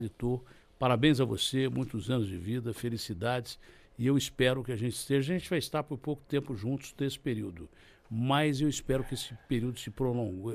Editor, parabéns a você, muitos anos de vida, felicidades, e eu espero que a gente vai estar por pouco tempo juntos nesse período, mas eu espero que esse período se prolongue,